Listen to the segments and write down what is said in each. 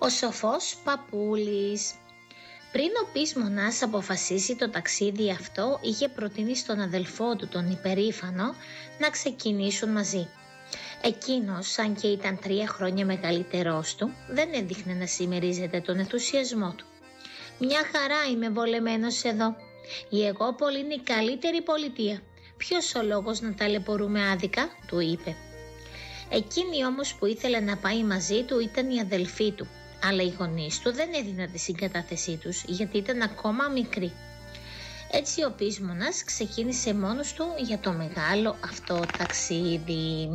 Ο σοφός παππούλης. Πριν ο Πείσμονας αποφασίσει το ταξίδι αυτό, είχε προτείνει στον αδελφό του τον υπερήφανο να ξεκινήσουν μαζί. Εκείνος, αν και ήταν 3 χρόνια μεγαλύτερός του, δεν έδειχνε να συμμερίζεται τον ενθουσιασμό του. «Μια χαρά είμαι βολεμένος εδώ. Η Αιγόπολη είναι η καλύτερη πολιτεία. Ποιος ο λόγος να ταλαιπωρούμε άδικα?» του είπε. Εκείνη όμως που ήθελε να πάει μαζί του ήταν η αδελφή του, αλλά οι γονείς του δεν έδιναν τη συγκατάθεσή τους γιατί ήταν ακόμα μικροί. Έτσι ο Πείσμονας ξεκίνησε μόνος του για το μεγάλο αυτό ταξίδι.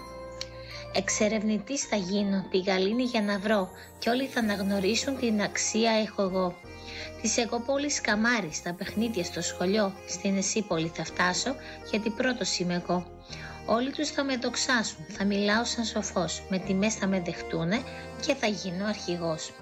«Εξερευνητής θα γίνω, τη γαλήνη για να βρω και όλοι θα αναγνωρίσουν την αξία έχω εγώ. Της Αιγόπολης καμάρι, στα παιχνίδια στο σχολείο, στην Εσύπολη θα φτάσω γιατί πρώτος είμαι εγώ. Όλοι τους θα με δοξάσουν, θα μιλάω σαν σοφός, με τιμές θα με δεχτούνε και θα γίνω αρχηγός».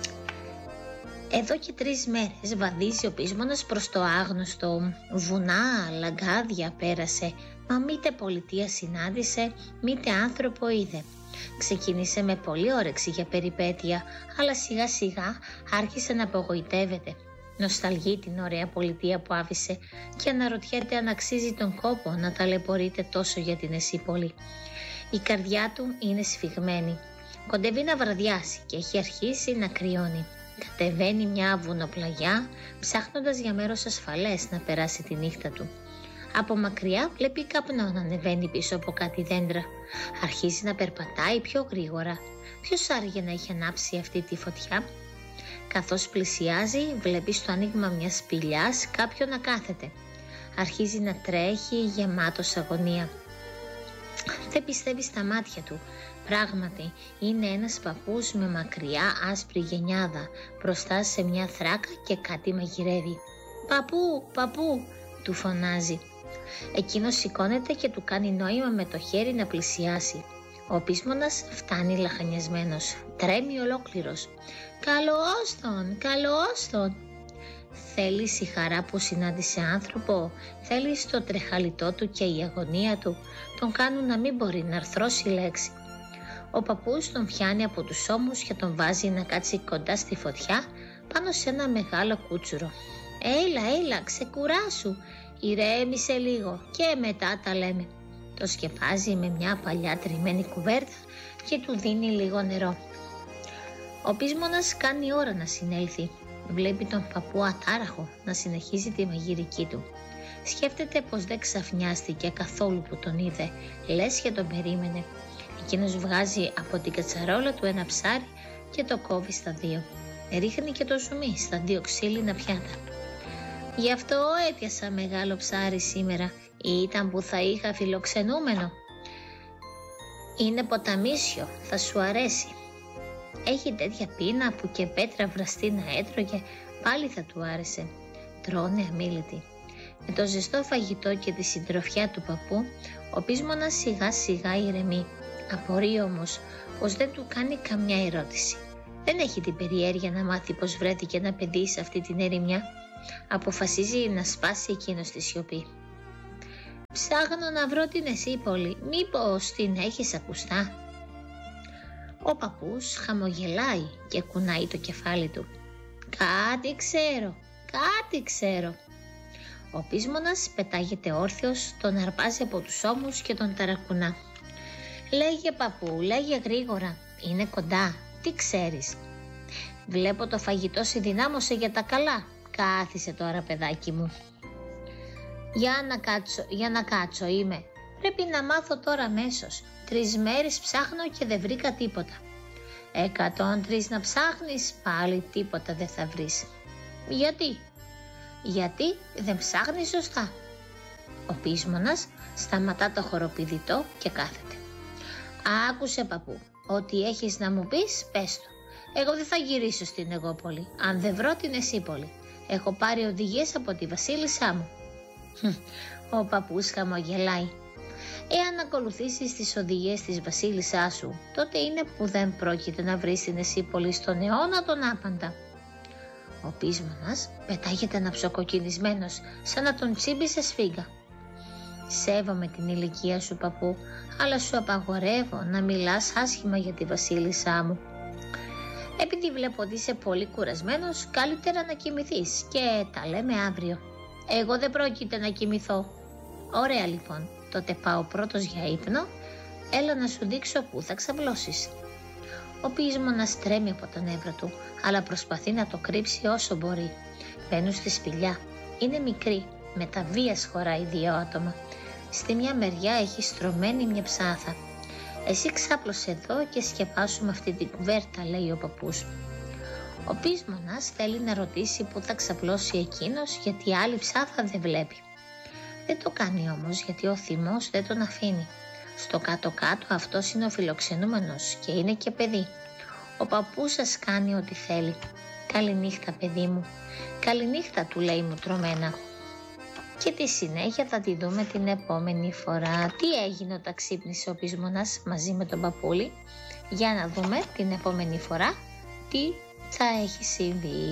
Εδώ και 3 μέρες βαδίζει ο Πείσμονας προς το άγνωστο. Βουνά, λαγκάδια πέρασε, μα μήτε πολιτεία συνάντησε, μήτε άνθρωπο είδε. Ξεκίνησε με πολλή όρεξη για περιπέτεια, αλλά σιγά σιγά άρχισε να απογοητεύεται. Νοσταλγεί την ωραία πολιτεία που άφησε και αναρωτιέται αν αξίζει τον κόπο να ταλαιπωρείται τόσο για την Εσύπολη. Η καρδιά του είναι σφιγμένη. Κοντεύει να βραδιάσει και έχει αρχίσει να κρυώνει. Κατεβαίνει μια βουνοπλαγιά ψάχνοντας για μέρος ασφαλές να περάσει τη νύχτα του. Από μακριά βλέπει καπνό να ανεβαίνει πίσω από κάτι δέντρα. Αρχίζει να περπατάει πιο γρήγορα. Ποιος άραγε να έχει ανάψει αυτή τη φωτιά? Καθώς πλησιάζει βλέπει στο άνοιγμα μιας σπηλιάς κάποιον να κάθεται. Αρχίζει να τρέχει γεμάτος αγωνία. Δεν πιστεύει στα μάτια του. Πράγματι είναι ένας παππούς με μακριά άσπρη γενιάδα μπροστά σε μια θράκα και κάτι μαγειρεύει. «Παππού, παππού», του φωνάζει. Εκείνος σηκώνεται και του κάνει νόημα με το χέρι να πλησιάσει. Ο Πείσμονας φτάνει λαχανιασμένος, τρέμει ολόκληρος. «Καλώς τον, καλώς τον». Θέλεις η χαρά που συνάντησε άνθρωπο, θέλεις το τρεχαλιτό του και η αγωνία του, τον κάνουν να μην μπορεί να αρθρώσει λέξη. Ο παππούς τον πιάνει από τους ώμους και τον βάζει να κάτσει κοντά στη φωτιά πάνω σε ένα μεγάλο κούτσουρο. Έλα, ξεκουράσου, ηρέμησε λίγο και μετά τα λέμε». Το σκεπάζει με μια παλιά τριμμένη κουβέρτα και του δίνει λίγο νερό. Ο Πείσμονας κάνει ώρα να συνέλθει. Βλέπει τον παππού ατάραχο να συνεχίζει τη μαγειρική του. Σκέφτεται πως δεν ξαφνιάστηκε καθόλου που τον είδε, λες και τον περίμενε. Εκείνος βγάζει από την κατσαρόλα του ένα ψάρι και το κόβει στα 2. Ρίχνει και το ζουμί στα 2 ξύλινα πιάτα. «Γι' αυτό έπιασα μεγάλο ψάρι σήμερα, ήταν που θα είχα φιλοξενούμενο. Είναι ποταμίσιο, θα σου αρέσει. Έχει τέτοια πείνα που και πέτρα βραστή να έτρωγε, πάλι θα του άρεσε». Τρώνε αμίλητοι. Με το ζεστό φαγητό και τη συντροφιά του παππού, ο Πείσμονας σιγά σιγά ηρεμεί. Απορεί όμως πως δεν του κάνει καμιά ερώτηση. Δεν έχει την περιέργεια να μάθει πως βρέθηκε ένα παιδί σε αυτή την ερημιά. Αποφασίζει να σπάσει εκείνος τη σιωπή. «Ψάχνω να βρω την Εσύπολη, μήπως την έχεις ακουστά?» Ο παππούς χαμογελάει και κουνάει το κεφάλι του. Κάτι ξέρω». Ο Πείσμονας πετάγεται όρθιος, τον αρπάζει από τους ώμους και τον ταρακουνά. «Λέγε παππού, λέγε γρήγορα, είναι κοντά, τι ξέρεις?» «Βλέπω το φαγητό συνδυνάμωσε για τα καλά. Κάθισε τώρα παιδάκι μου». Για να κάτσω είμαι. Πρέπει να μάθω τώρα αμέσως. 3 μέρες ψάχνω και δεν βρήκα τίποτα». 103 να ψάχνεις, πάλι τίποτα δεν θα βρεις. Γιατί δεν ψάχνεις σωστά. Ο Πείσμονας σταματά το χοροπηδητό και κάθεται. «Άκουσε παππού, ό,τι έχεις να μου πεις πες το. Εγώ δεν θα γυρίσω στην Αιγόπολη αν δεν βρω την Εσύπολη. Έχω πάρει οδηγίες από τη βασίλισσά μου». Ο παππούς χαμογελάει. «Εάν ακολουθήσεις τις οδηγίες της βασίλισσάς σου, τότε είναι που δεν πρόκειται να βρεις την Εσύπολη στον αιώνα τον άπαντα». Ο Πείσμονας πετάγεται αναψοκοκκινισμένος, σαν να τον τσίμπησε σφίγγα. «Σέβομαι την ηλικία σου παππού, αλλά σου απαγορεύω να μιλάς άσχημα για τη βασίλισσά μου». Επειδή βλέπω ότι είσαι πολύ κουρασμένος, καλύτερα να κοιμηθείς και τα λέμε αύριο. Εγώ δεν πρόκειται να κοιμηθώ. Ωραία λοιπόν, τότε πάω πρώτος για ύπνο. Έλα να σου δείξω πού θα ξαπλώσεις. Ο πείσμονας τρέμει από τα νεύρα του, αλλά προσπαθεί να το κρύψει όσο μπορεί. Μπαίνουν στη σπηλιά. Είναι μικρή, με τα βίας χωράει 2 άτομα. Στη μια μεριά έχει στρωμένη μια ψάθα. Εσύ ξάπλωσε εδώ και σκεπάσου αυτή την κουβέρτα, λέει ο παππούς. Ο πείσμονας θέλει να ρωτήσει πού θα ξαπλώσει εκείνος, γιατί άλλη ψάθα δεν βλέπει. Δεν το κάνει όμως, γιατί ο θυμός δεν τον αφήνει. Στο κάτω-κάτω αυτός είναι ο φιλοξενούμενος και είναι και παιδί. Ο παππούς σας κάνει ό,τι θέλει. Καληνύχτα παιδί μου. Καληνύχτα, του λέει μουτρωμένα. Και τη συνέχεια θα τη δούμε την επόμενη φορά. Τι έγινε όταν ξύπνησε ο πείσμονας μαζί με τον παππούλη. Για να δούμε την επόμενη φορά τι θα έχει συμβεί.